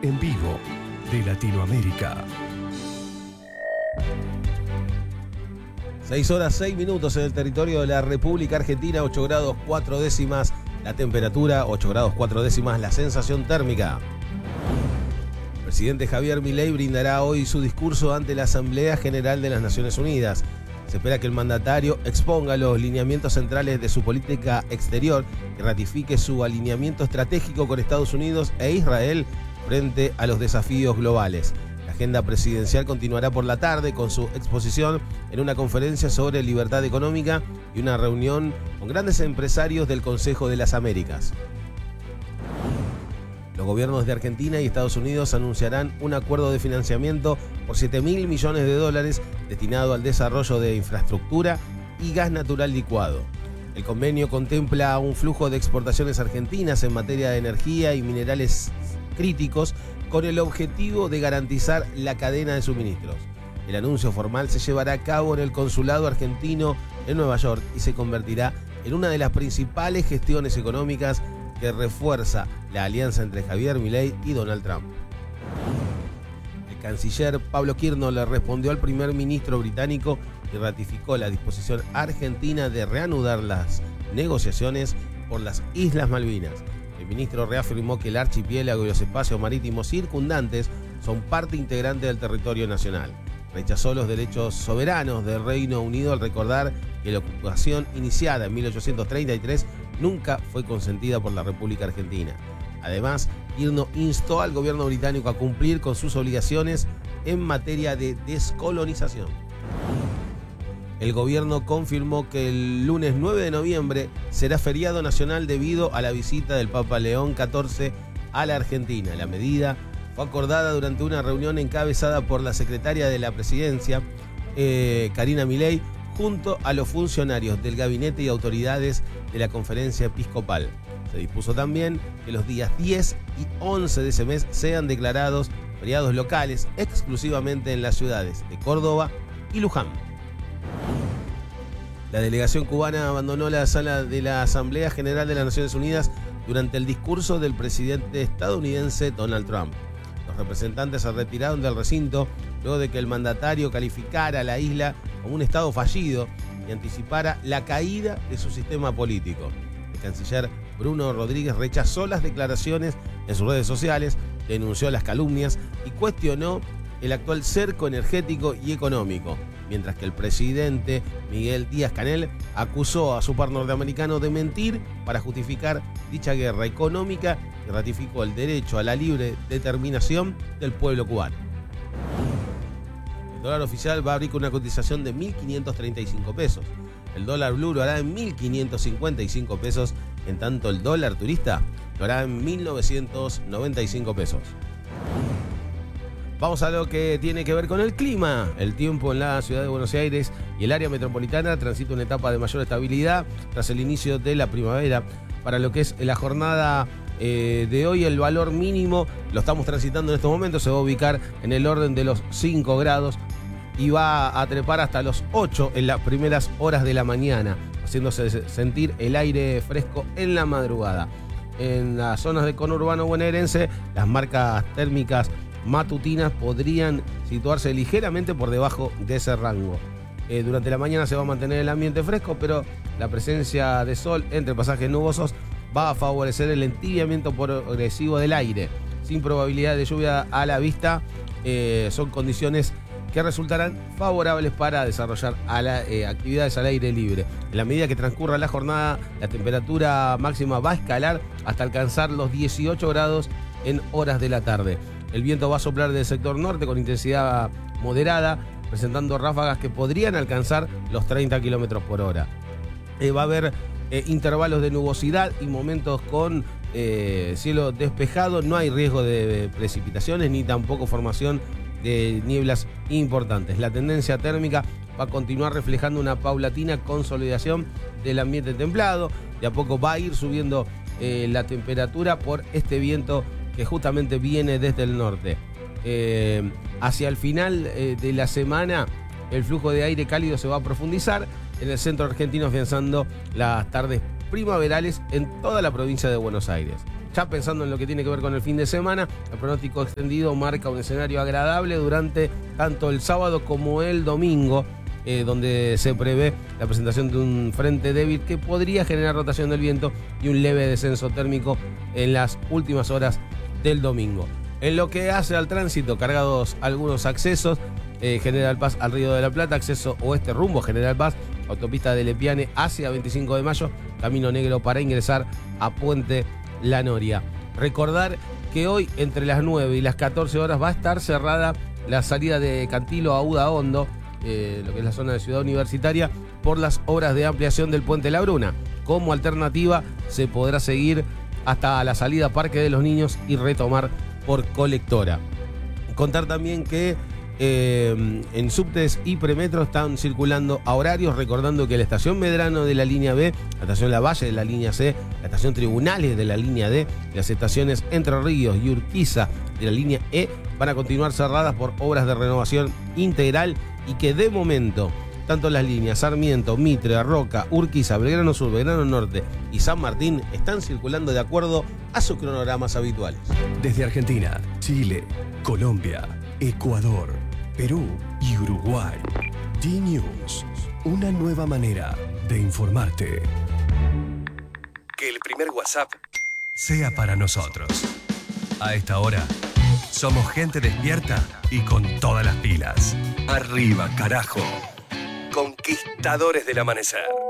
en vivo de Latinoamérica. 6 horas 6 minutos en el territorio de la República Argentina, 8 grados 4 décimas la temperatura, 8 grados 4 décimas la sensación térmica. El presidente Javier Milei brindará hoy su discurso ante la Asamblea General de las Naciones Unidas. Se espera que el mandatario exponga los lineamientos centrales de su política exterior y ratifique su alineamiento estratégico con Estados Unidos e Israel frente a los desafíos globales. La agenda presidencial continuará por la tarde con su exposición en una conferencia sobre libertad económica y una reunión con grandes empresarios del Consejo de las Américas. Los gobiernos de Argentina y Estados Unidos anunciarán un acuerdo de financiamiento por $7.000 millones destinado al desarrollo de infraestructura y gas natural licuado. El convenio contempla un flujo de exportaciones argentinas en materia de energía y minerales críticos con el objetivo de garantizar la cadena de suministros. El anuncio formal se llevará a cabo en el Consulado Argentino en Nueva York y se convertirá en una de las principales gestiones económicas que refuerza la alianza entre Javier Milei y Donald Trump. El canciller Pablo Kirno le respondió al primer ministro británico y ratificó la disposición argentina de reanudar las negociaciones por las Islas Malvinas. El ministro reafirmó que el archipiélago y los espacios marítimos circundantes son parte integrante del territorio nacional. Rechazó los derechos soberanos del Reino Unido al recordar que la ocupación iniciada en 1833 nunca fue consentida por la República Argentina. Además, Kirno instó al gobierno británico a cumplir con sus obligaciones en materia de descolonización. El gobierno confirmó que el lunes 9 de noviembre será feriado nacional debido a la visita del Papa León XIV a la Argentina. La medida fue acordada durante una reunión encabezada por la secretaria de la Presidencia, Karina Milei, junto a los funcionarios del gabinete y autoridades de la Conferencia Episcopal. Se dispuso también que los días 10 y 11 de ese mes sean declarados feriados locales exclusivamente en las ciudades de Córdoba y Luján. La delegación cubana abandonó la sala de la Asamblea General de las Naciones Unidas durante el discurso del presidente estadounidense Donald Trump. Los representantes se retiraron del recinto luego de que el mandatario calificara a la isla como un estado fallido y anticipara la caída de su sistema político. El canciller Bruno Rodríguez rechazó las declaraciones en sus redes sociales, denunció las calumnias y cuestionó el actual cerco energético y económico, mientras que el presidente Miguel Díaz-Canel acusó a su par norteamericano de mentir para justificar dicha guerra económica y ratificó el derecho a la libre determinación del pueblo cubano. El dólar oficial va a abrir con una cotización de 1.535 pesos. El dólar blue lo hará en 1.555 pesos, en tanto el dólar turista lo hará en 1.995 pesos. Vamos a lo que tiene que ver con el clima. El tiempo en la ciudad de Buenos Aires y el área metropolitana transita una etapa de mayor estabilidad tras el inicio de la primavera. Para lo que es la jornada de hoy, el valor mínimo lo estamos transitando en estos momentos, se va a ubicar en el orden de los 5 grados y va a trepar hasta los 8 en las primeras horas de la mañana, haciéndose sentir el aire fresco en la madrugada. En las zonas del conurbano bonaerense, las marcas térmicas matutinas podrían situarse ligeramente por debajo de ese rango. Durante la mañana se va a mantener el ambiente fresco, pero la presencia de sol entre pasajes nubosos va a favorecer el entibiamiento progresivo del aire. Sin probabilidad de lluvia a la vista, son condiciones que resultarán favorables para desarrollar actividades al aire libre. En la medida que transcurra la jornada, la temperatura máxima va a escalar hasta alcanzar los 18 grados en horas de la tarde. El viento va a soplar del sector norte con intensidad moderada, presentando ráfagas que podrían alcanzar los 30 kilómetros por hora. Va a haber intervalos de nubosidad y momentos con cielo despejado. No hay riesgo de precipitaciones ni tampoco formación de nieblas importantes. La tendencia térmica va a continuar reflejando una paulatina consolidación del ambiente templado. De a poco va a ir subiendo la temperatura por este viento que justamente viene desde el norte. Hacia el final de la semana, el flujo de aire cálido se va a profundizar en el centro argentino, afianzando las tardes primaverales en toda la provincia de Buenos Aires. Ya pensando en lo que tiene que ver con el fin de semana, el pronóstico extendido marca un escenario agradable durante tanto el sábado como el domingo, donde se prevé la presentación de un frente débil que podría generar rotación del viento y un leve descenso térmico en las últimas horas del domingo. En lo que hace al tránsito, cargados algunos accesos, General Paz al Río de la Plata, acceso oeste rumbo General Paz, autopista de Lepiane hacia 25 de mayo, camino negro para ingresar a Puente La Noria. Recordar que hoy entre las 9 y las 14 horas va a estar cerrada la salida de Cantilo a Udaondo, lo que es la zona de Ciudad Universitaria, por las obras de ampliación del Puente La Bruna. Como alternativa se podrá seguir hasta la salida Parque de los Niños y retomar por Colectora. Contar también que en subtes y premetro están circulando a horarios, recordando que la estación Medrano de la línea B, la estación Lavalle de la línea C, la estación Tribunales de la línea D, las estaciones Entre Ríos y Urquiza de la línea E van a continuar cerradas por obras de renovación integral, y que de momento tanto las líneas Sarmiento, Mitre, Roca, Urquiza, Belgrano Sur, Belgrano Norte y San Martín están circulando de acuerdo a sus cronogramas habituales. Desde Argentina, Chile, Colombia, Ecuador, Perú y Uruguay. D-News, una nueva manera de informarte. Que el primer WhatsApp sea para nosotros. A esta hora, somos gente despierta y con todas las pilas. Arriba, carajo. Conquistadores del amanecer.